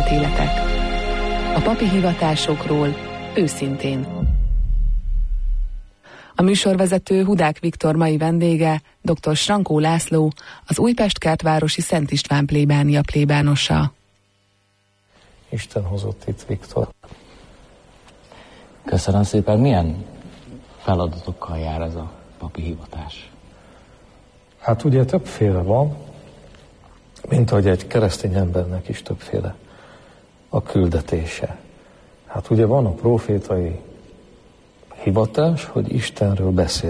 történetéletek. A papi hivatásokról őszintén. A műsorvezető Hudák Viktor mai vendége dr. Strankó László, az Újpest kertvárosi Szent István plébánia plébánosa. Isten hozott itt, Viktor. Köszönöm szépen. Milyen feladatokkal jár ez a papi hivatás? Hát ugye többféle van, mint ahogy egy keresztény embernek is többféle a küldetése. Hát ugye van a profétai hivatás, hogy Istenről beszél.